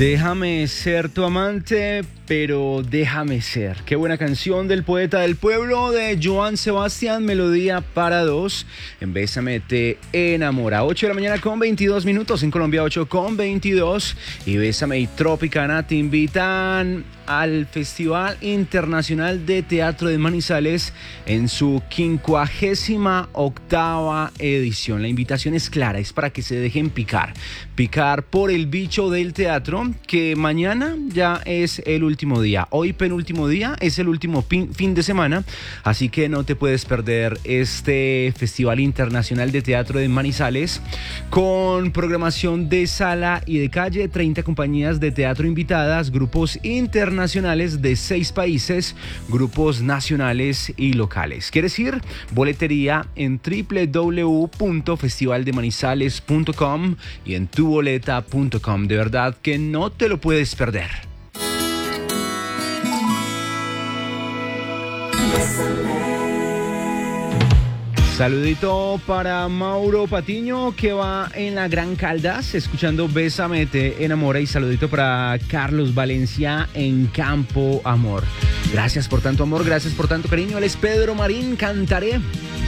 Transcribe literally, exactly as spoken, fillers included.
Déjame ser tu amante, pero déjame ser. Qué buena canción del poeta del pueblo de Joan Sebastián, melodía para dos. En Bésame te enamora. ocho de la mañana con veintidós minutos, en Colombia ocho con veintidós. Y Bésame y Tropicana te invitan al Festival Internacional de Teatro de Manizales en su quincuagésima octava edición. La invitación es clara, es para que se dejen picar, picar por el bicho del teatro, que mañana ya es el último día. Hoy penúltimo día, es el último fin, fin de semana, así que no te puedes perder este Festival Internacional de Teatro de Manizales con programación de sala y de calle, treinta compañías de teatro invitadas, grupos internacionales nacionales de seis países, grupos nacionales y locales. ¿Quieres ir? Boletería en doble u doble u doble u punto festival de manizales punto com y en tu boleta punto com. De verdad que no te lo puedes perder. Saludito para Mauro Patiño, que va en la Gran Caldas escuchando Bésame te enamora, y saludito para Carlos Valencia en Campo Amor. Gracias por tanto amor, gracias por tanto cariño. Él es Pedro Marín, cantaré.